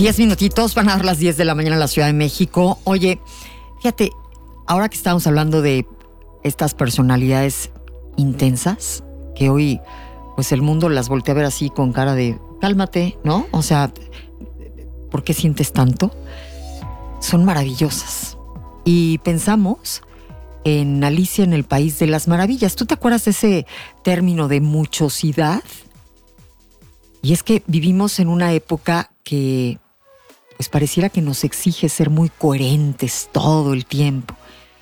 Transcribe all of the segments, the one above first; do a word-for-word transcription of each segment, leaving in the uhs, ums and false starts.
Diez minutitos, van a dar las diez de la mañana en la Ciudad de México. Oye, fíjate, ahora que estamos hablando de estas personalidades intensas, que hoy pues el mundo las voltea a ver así con cara de cálmate, ¿no? O sea, ¿por qué sientes tanto? Son maravillosas. Y pensamos en Alicia en el País de las Maravillas. ¿Tú te acuerdas de ese término de muchosidad? Y es que vivimos en una época que pues pareciera que nos exige ser muy coherentes todo el tiempo.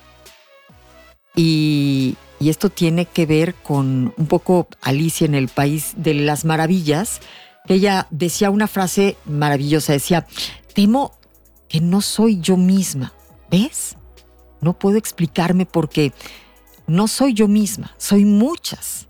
Y, y esto tiene que ver con un poco Alicia en el País de las Maravillas, que ella decía una frase maravillosa, decía, temo que no soy yo misma, ¿ves? No puedo explicarme porque no soy yo misma, soy muchas.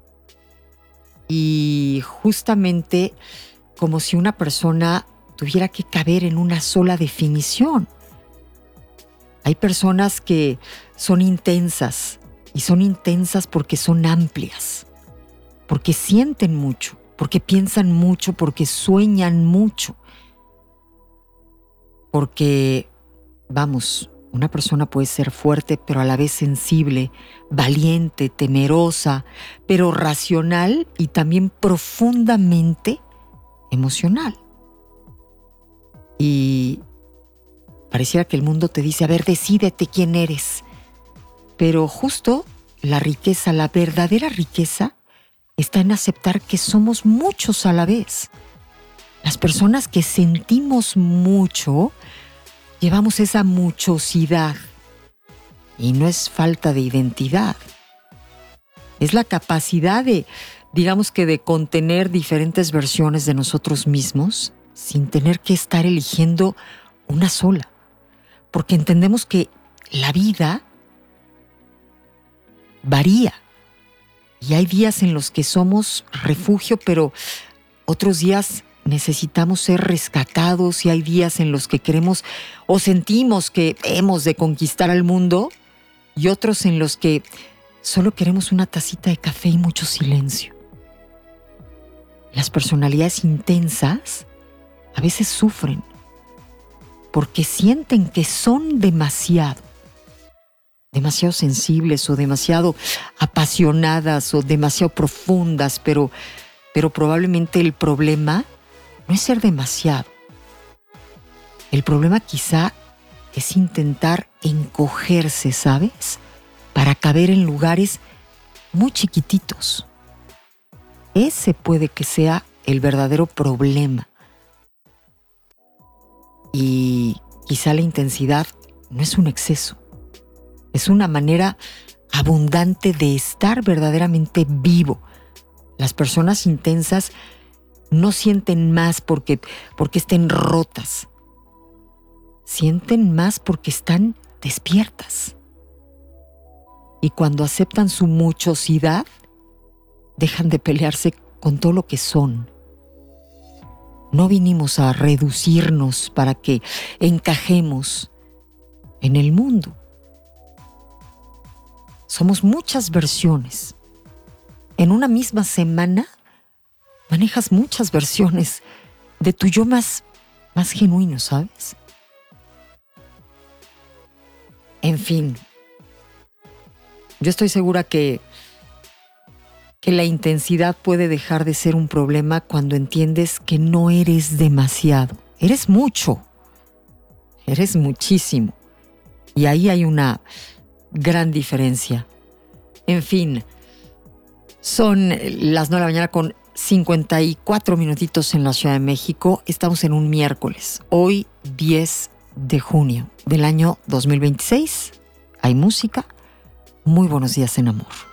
Y justamente como si una persona tuviera que caber en una sola definición. Hay personas que son intensas y son intensas porque son amplias, porque sienten mucho, porque piensan mucho, porque sueñan mucho. Porque, vamos, una persona puede ser fuerte, pero a la vez sensible, valiente, temerosa, pero racional y también profundamente emocional. Y pareciera que el mundo te dice, a ver, decídete quién eres. Pero justo la riqueza, la verdadera riqueza, está en aceptar que somos muchos a la vez. Las personas que sentimos mucho, llevamos esa muchosidad. Y no es falta de identidad. Es la capacidad de, digamos que de contener diferentes versiones de nosotros mismos sin tener que estar eligiendo una sola. Porque entendemos que la vida varía. Y hay días en los que somos refugio, pero otros días necesitamos ser rescatados y hay días en los que queremos o sentimos que hemos de conquistar al mundo y otros en los que solo queremos una tacita de café y mucho silencio. Las personalidades intensas a veces sufren porque sienten que son demasiado, demasiado sensibles o demasiado apasionadas o demasiado profundas, pero, pero probablemente el problema no es ser demasiado. El problema quizá es intentar encogerse, ¿sabes? Para caber en lugares muy chiquititos. Ese puede que sea el verdadero problema. Y quizá la intensidad no es un exceso. Es una manera abundante de estar verdaderamente vivo. Las personas intensas no sienten más porque, porque estén rotas. Sienten más porque están despiertas. Y cuando aceptan su muchosidad, dejan de pelearse con todo lo que son. No vinimos a reducirnos para que encajemos en el mundo. Somos muchas versiones. En una misma semana manejas muchas versiones de tu yo más, más genuino, ¿sabes? En fin, yo estoy segura que, que la intensidad puede dejar de ser un problema cuando entiendes que no eres demasiado. Eres mucho. Eres muchísimo. Y ahí hay una gran diferencia. En fin, son las nueve de la mañana con cincuenta y cuatro minutitos en la Ciudad de México. Estamos en un miércoles, hoy diez de junio del año dos mil veintiséis. Hay música. Muy buenos días en amor.